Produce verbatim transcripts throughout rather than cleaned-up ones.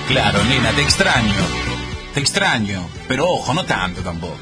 Claro, nena, te extraño. Te extraño. Pero ojo, no tanto tampoco.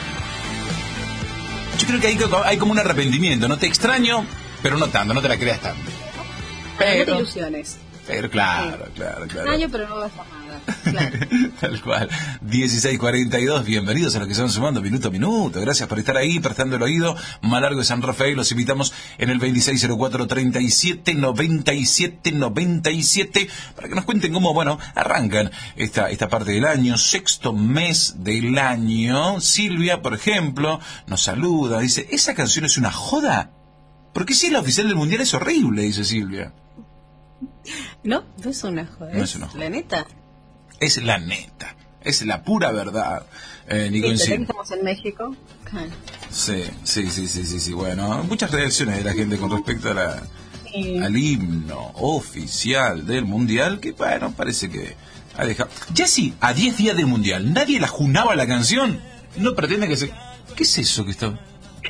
Yo creo que hay, hay como un arrepentimiento. No te extraño, pero no tanto, no te la creas tanto. Pero no te ilusiones. Pero claro, sí. claro, claro. Extraño, pero no vas a nada. Claro. Tal cual. dieciséis cuarenta y dos, bienvenidos a los que se van sumando minuto a minuto. Gracias por estar ahí, prestando el oído. Malargo de San Rafael, los invitamos en el veintiséis cero cuatro, treinta y siete, noventa y siete, noventa y siete para que nos cuenten cómo, bueno, arrancan esta, esta parte del año, sexto mes del año. Silvia, por ejemplo, nos saluda, dice, ¿esa canción es una joda? Porque si es la oficial del mundial es horrible, dice Silvia. No, no es una joda. No es una joda. La neta. Es la neta, es la pura verdad. Eh, ni sí, que estamos en México. Claro. Sí, sí, sí, sí, sí, sí. Bueno, muchas reacciones de la gente con respecto a la, sí. al himno oficial del mundial, que bueno, parece que ha dejado. Ya sí, a diez días del mundial, nadie la junaba la canción. No pretende que se. ¿Qué es eso que está?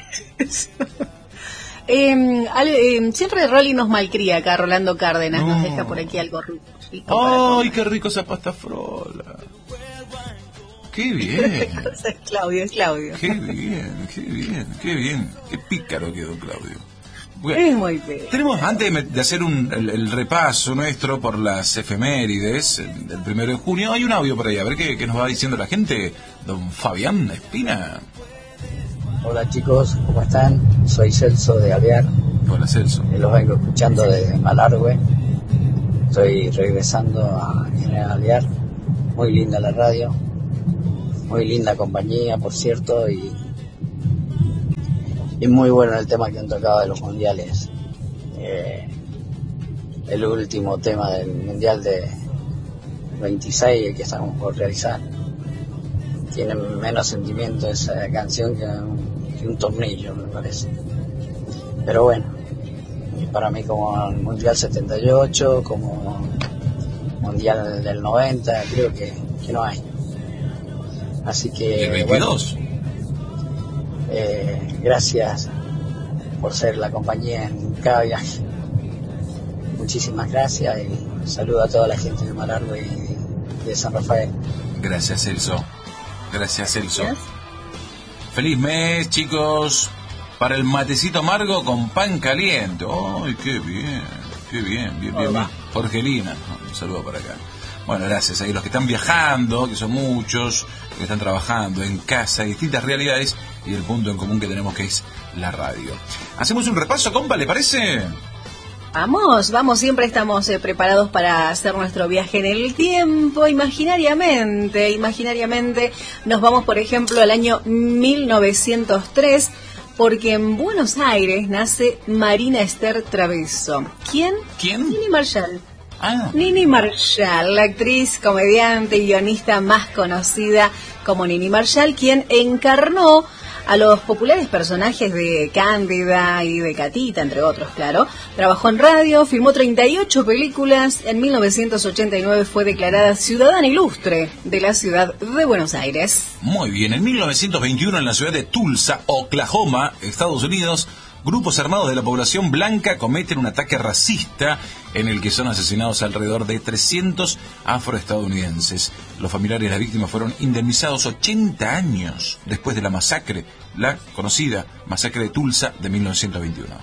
Eh, al, eh, siempre Rolly nos malcría acá, Rolando Cárdenas, no. Nos deja por aquí algo rico. ¡Ay, qué rico esa pasta frola! ¡Qué bien! Es Claudio, es Claudio. ¡Qué bien, qué bien, qué bien! ¡Qué pícaro quedó Claudio! Bueno, es muy bien. Tenemos, antes de hacer un, el, el repaso nuestro por las efemérides del primero de junio, hay un audio por ahí, a ver qué, qué nos va diciendo la gente. Don Fabián Espina. Hola chicos, ¿cómo están? Soy Celso de Alvear. Hola Celso. Eh, los vengo escuchando desde Malargüe. Estoy regresando a General Alvear. Muy linda la radio. Muy linda compañía, por cierto. Y, y muy bueno el tema que han tocado de los mundiales. Eh, el último tema del mundial de veintiséis, el que estamos por realizar. Tiene menos sentimiento esa canción que un, que un tornillo, me parece. Pero bueno, para mí como el Mundial setenta y ocho, como Mundial del noventa, creo que, que no hay. Así que, ¿el veintidós? Bueno, eh, gracias por ser la compañía en cada viaje. Muchísimas gracias y saludo a toda la gente de Malargüe y de San Rafael. Gracias, Celso. Gracias, Celso. Gracias. Feliz mes, chicos, para el matecito amargo con pan caliente. ¡Ay, qué bien! ¡Qué bien! Bien, bien, bien. Jorgelina, un saludo para acá. Bueno, gracias a los que están viajando, que son muchos, que están trabajando en casa, distintas realidades, y el punto en común que tenemos que es la radio. ¿Hacemos un repaso, compa, le parece? Vamos, vamos, siempre estamos eh, preparados para hacer nuestro viaje en el tiempo, imaginariamente, imaginariamente. Nos vamos, por ejemplo, al año mil novecientos tres, porque en Buenos Aires nace Marina Esther Traveso. ¿Quién? ¿Quién? Nini Marshall. Ah. Nini Marshall, la actriz, comediante y guionista más conocida como Nini Marshall, quien encarnó a los populares personajes de Cándida y de Catita, entre otros, claro. Trabajó en radio, filmó treinta y ocho películas. En mil novecientos ochenta y nueve fue declarada ciudadana ilustre de la ciudad de Buenos Aires. Muy bien, en mil novecientos veintiuno en la ciudad de Tulsa, Oklahoma, Estados Unidos, grupos armados de la población blanca cometen un ataque racista en el que son asesinados alrededor de trescientos afroestadounidenses. Los familiares de las víctimas fueron indemnizados ochenta años después de la masacre, la conocida masacre de Tulsa de mil novecientos veintiuno.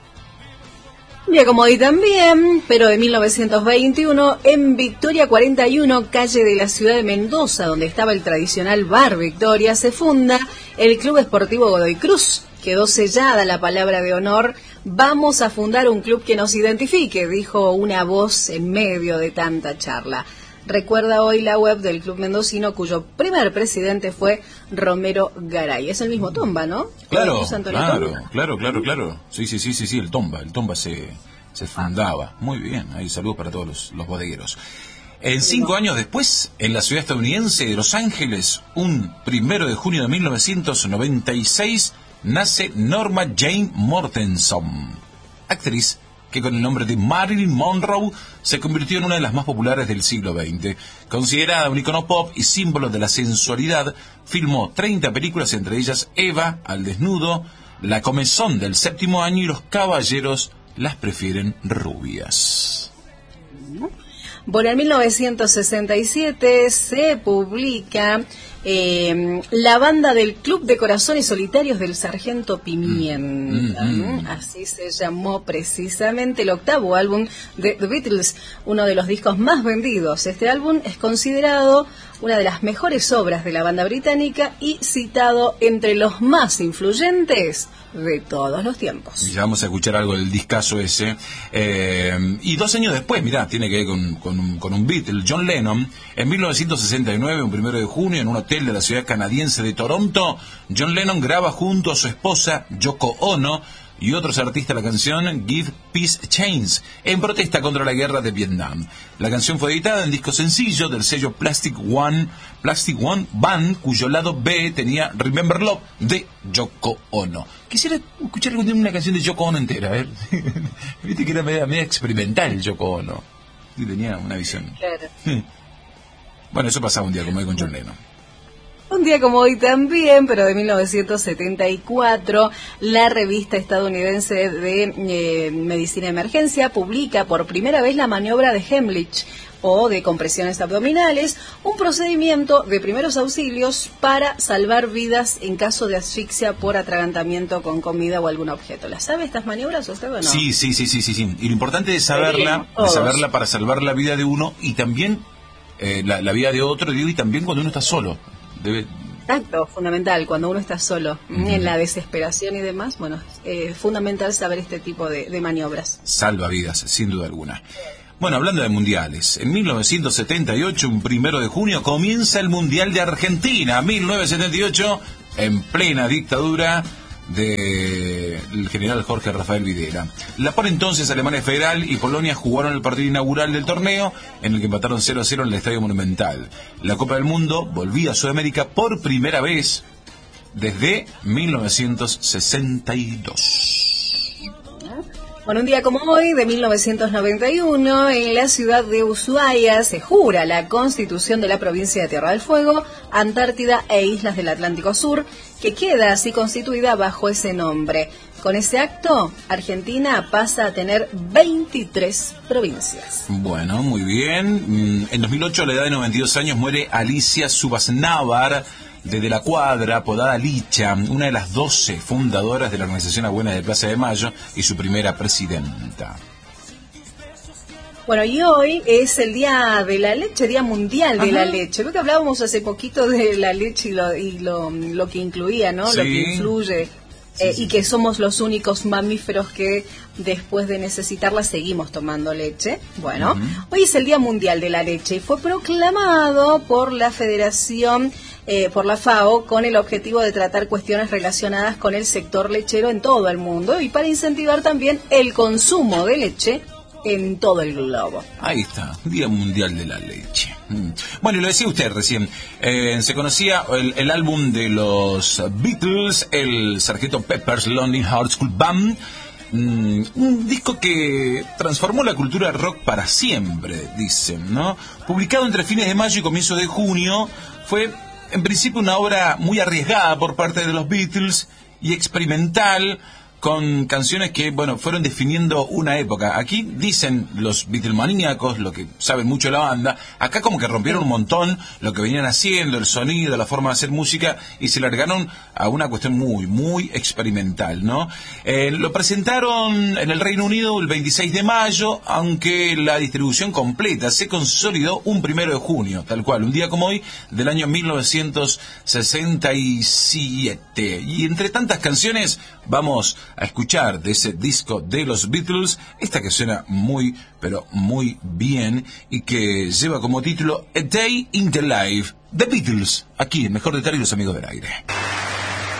Ya como hoy también, pero de mil novecientos veintiuno, en Victoria cuarenta y uno, calle de la ciudad de Mendoza, donde estaba el tradicional bar Victoria, se funda el Club Esportivo Godoy Cruz. Quedó sellada la palabra de honor. Vamos a fundar un club que nos identifique, dijo una voz en medio de tanta charla. Recuerda hoy la web del Club Mendocino, cuyo primer presidente fue Romero Garay. Es el mismo Tomba, ¿no? Claro, claro, claro, claro, claro. Sí, sí, sí, sí, sí, el Tomba. El Tomba se, se fundaba. Muy bien, ahí saludos para todos los, los bodegueros. En cinco años después, en la ciudad estadounidense de Los Ángeles, un primero de junio de mil novecientos noventa y seis, nace Norma Jane Mortenson, actriz que con el nombre de Marilyn Monroe se convirtió en una de las más populares del siglo veinte. Considerada un icono pop y símbolo de la sensualidad, filmó treinta películas, entre ellas Eva al desnudo, La comezón del séptimo año y Los caballeros las prefieren rubias. Bueno, en mil novecientos sesenta y siete se publica eh, La banda del Club de Corazones Solitarios del Sargento Pimienta. Mm, mm, mm. Así se llamó precisamente el octavo álbum de The Beatles, uno de los discos más vendidos. Este álbum es considerado una de las mejores obras de la banda británica y citado entre los más influyentes de todos los tiempos. Ya vamos a escuchar algo del discazo ese. Eh, y dos años después, mirá, tiene que ver con, con, un, con un Beatle, John Lennon, en mil novecientos sesenta y nueve, un primero de junio, en un hotel de la ciudad canadiense de Toronto, John Lennon graba junto a su esposa Yoko Ono y otros artistas la canción Give Peace a Chance, en protesta contra la guerra de Vietnam. La canción fue editada en disco sencillo del sello Plastic One, Plastic One Band, cuyo lado B tenía Remember Love de Yoko Ono. Quisiera escuchar una canción de Yoko Ono entera, a ver. Viste que era media, media experimental Yoko Ono. Y tenía una visión. Claro. Bueno, eso pasaba un día como hoy con John Lennon. Un día como hoy también, pero de mil novecientos setenta y cuatro, la revista estadounidense de eh, Medicina de Emergencia publica por primera vez la maniobra de Heimlich, o de compresiones abdominales, un procedimiento de primeros auxilios para salvar vidas en caso de asfixia por atragantamiento con comida o algún objeto. ¿La sabe estas maniobras usted o no? Sí, sí, sí, sí, sí, sí. Y lo importante es saberla, de saberla para salvar la vida de uno y también eh, la, la vida de otro, digo, y también cuando uno está solo. Debe... Exacto, fundamental, cuando uno está solo, uh-huh. en la desesperación y demás, bueno, es eh, fundamental saber este tipo de, de maniobras. Salva vidas, sin duda alguna. Bueno, hablando de mundiales, en mil novecientos setenta y ocho, un primero de junio, comienza el Mundial de Argentina. mil novecientos setenta y ocho, en plena dictadura del general Jorge Rafael Videla. La por entonces Alemania Federal y Polonia jugaron el partido inaugural del torneo, en el que empataron cero a cero en el Estadio Monumental. La Copa del Mundo volvía a Sudamérica por primera vez desde mil novecientos sesenta y dos. Bueno, un día como hoy, de mil novecientos noventa y uno, en la ciudad de Ushuaia se jura la constitución de la provincia de Tierra del Fuego, Antártida e Islas del Atlántico Sur, que queda así constituida bajo ese nombre. Con ese acto, Argentina pasa a tener veintitrés provincias. Bueno, muy bien. En dos mil ocho, a la edad de noventa y dos años, muere Alicia Subasnávar de De la Cuadra, apodada Licha, una de las doce fundadoras de la Organización Abuelas de Plaza de Mayo y su primera presidenta. Bueno, y hoy es el Día de la Leche, Día Mundial de Ajá. la Leche. Lo que hablábamos hace poquito de la leche y lo, y lo, lo que incluía, ¿no? Sí. Lo que influye. Sí, eh, sí, y que somos los únicos mamíferos que después de necesitarla seguimos tomando leche. Bueno, uh-huh. hoy es el Día Mundial de la Leche y fue proclamado por la Federación, eh, por la FAO, con el objetivo de tratar cuestiones relacionadas con el sector lechero en todo el mundo y para incentivar también el consumo de leche en todo el globo. Ahí está, Día Mundial de la Leche. Bueno, y lo decía usted recién, eh, se conocía el, el álbum de los Beatles, el sargento Pepper's Lonely Hearts Club Band, mm, un disco que transformó la cultura rock para siempre, dicen, ¿no? Publicado entre fines de mayo y comienzos de junio, fue en principio una obra muy arriesgada por parte de los Beatles y experimental, con canciones que, bueno, fueron definiendo una época. Aquí dicen los Beatlemaníacos, lo que saben mucho de la banda, acá como que rompieron un montón lo que venían haciendo, el sonido, la forma de hacer música, y se largaron a una cuestión muy, muy experimental, ¿no? Eh, lo presentaron en el Reino Unido el veintiséis de mayo, aunque la distribución completa se consolidó un primero de junio, tal cual, un día como hoy, del año mil novecientos sesenta y siete. Y entre tantas canciones, vamos a escuchar de ese disco de los Beatles esta que suena muy, pero muy bien y que lleva como título A Day in the Life, The Beatles, aquí en Mejor de Tarde y los Amigos del Aire.